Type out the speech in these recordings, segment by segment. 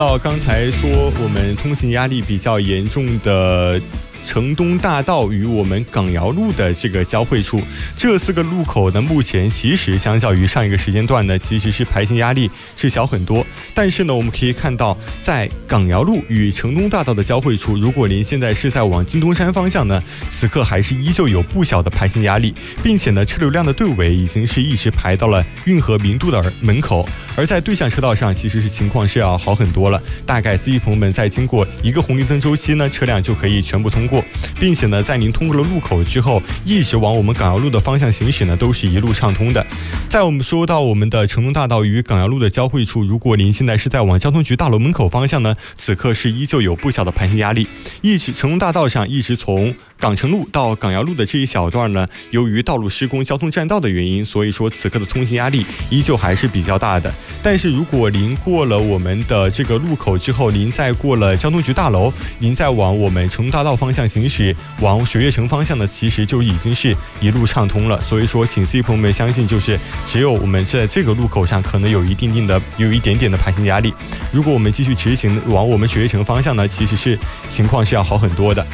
到刚才说我们通行压力比较严重的城东大道与我们港瑶路的这个交汇处，这4个路口呢，目前其实相较于上一个时间段呢，其实是排行压力是小很多。但是呢，我们可以看到，在港瑶路与城东大道的交汇处，如果您现在是在往金东山方向呢，此刻还是依旧有不小的排行压力，并且呢，车流量的队尾已经是一直排到了运河名都的门口。而在对向车道上，其实是情况是要好很多了。大概司机朋友们在经过一个红绿灯周期呢，车辆就可以全部通过，并且呢，在您通过了路口之后，一直往我们港瑶路的方向行驶呢，都是一路畅通的。在我们说到我们的城东大道与港瑶路的交汇处，如果您现在是在往交通局大楼门口方向呢，此刻是依旧有不小的排行压力。城东大道上一直从港城路到港瑶路的这一小段呢，由于道路施工、交通占道的原因，所以说此刻的通行压力依旧还是比较大的。但是如果您过了我们的这个路口之后，您再过了交通局大楼，您再往我们城东大道方向行驶，往水月城方向呢，其实就已经是一路畅通了。所以说，请司机朋友们相信，就是只有我们在这个路口上可能有一点点的排行压力。如果我们继续直行往我们水月城方向呢，其实是情况是要好很多的。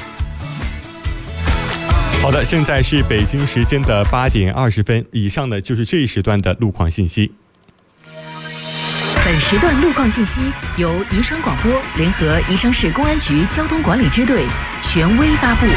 好的，现在是北京时间的8点20分，以上呢就是这一时段的路况信息。 本时段路况信息由宜昌广播联合宜昌市公安局交通管理支队权威发布。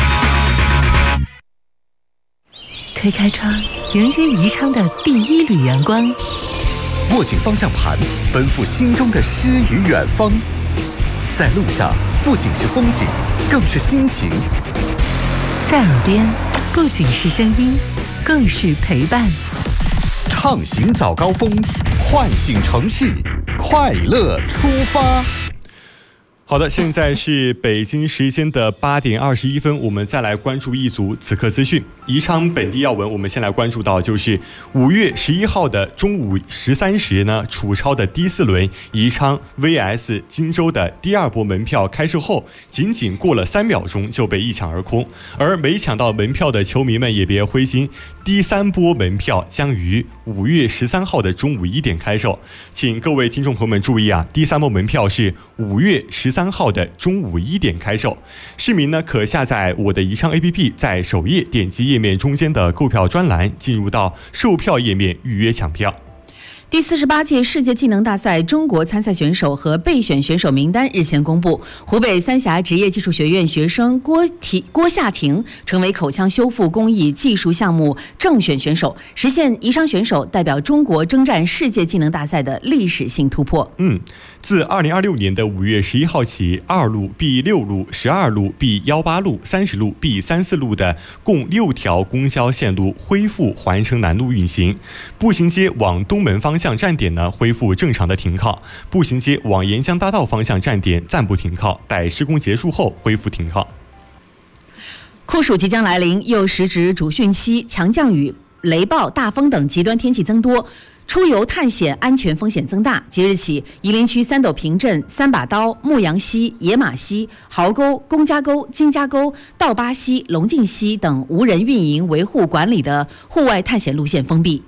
推开窗，迎接宜昌的第一缕阳光。 握紧方向盘，奔赴心中的诗与远方。在路上，不仅是风景，更是心情。 在耳边，不仅是声音，更是陪伴。 畅行早高峰，唤醒城市，快乐出发。 好的，现在是北京时间的8点21分，我们再来关注一组此刻资讯。宜昌本地要闻，我们先来关注到就是5月11号的中午13时呢，楚超的第4轮宜昌 VS 荆州的第2波门票开售后，仅仅过了3秒钟就被一抢而空。而没抢到门票的球迷们也别灰心，第3波门票将于5月13号的中午1点开售。请各位听众朋友们注意啊，第3波门票是5月13号的中午1点开售。市民呢可下载我的宜昌 APP， 在首页点击页面中间的购票专栏，进入到售票页面预约抢票。 第48届世界技能大赛中国参赛选手和备选选手名单日前公布，湖北三峡职业技术学院学生郭夏婷成为口腔修复工艺技术项目正选选手，实现宜昌选手代表中国征战世界技能大赛的历史性突破。 自2026年的5月11号起，2路、B6路、12路、B18路、30路、B34路的共6条公交线路恢复环城南路运行，步行街往东门方向站点呢恢复正常的停靠，步行街往沿江大道方向站点暂不停靠，待施工结束后恢复停靠。 酷暑即将来临，又时值主汛期，强降雨、雷暴、大风等极端天气增多，出游探险安全风险增大。即日起，夷陵区三斗坪镇、三把刀、牧羊溪、野马溪、壕沟、公家沟、金家沟、道巴溪、龙进溪等无人运营维护管理的户外探险路线封闭。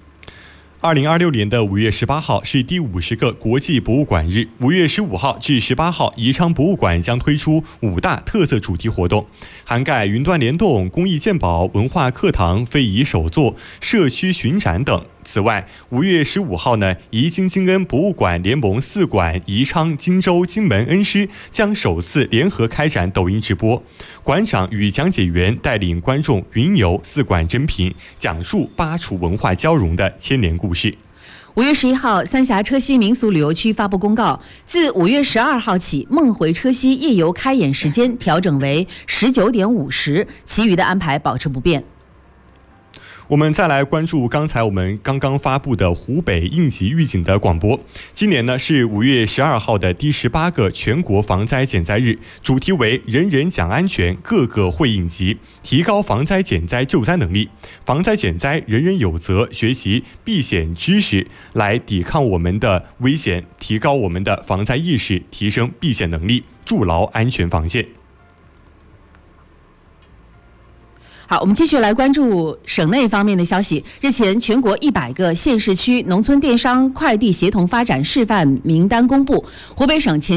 2026年的5月18号是第50个国际博物馆日。5月15号至18号，宜昌博物馆将推出5大特色主题活动，涵盖云端联动、公益鉴宝、文化课堂、非遗手作、社区巡展等。此外，5月15号呢，宜金金恩博物馆联盟4馆宜昌、荆州、荆门恩施将首次联合开展抖音直播，馆长与讲解员带领观众云游4馆珍品，讲述巴楚文化交融的千年故事。 5月11号，三峡车溪民俗旅游区发布公告，自5月12号起，梦回车溪夜游开演时间调整为19点50，其余的安排保持不变。 我们再来关注刚才我们刚刚发布的湖北应急预警的广播。今年呢是5月12号的第18个全国防灾减灾日，主题为人人讲安全，个个会应急，提高防灾减灾救灾能力。防灾减灾人人有责，学习避险知识来抵抗我们的危险，提高我们的防灾意识，提升避险能力，筑牢安全防线。 好，我们继续来关注省内方面的消息。日前，全国100个县市区农村电商快递协同发展示范名单公布，湖北省前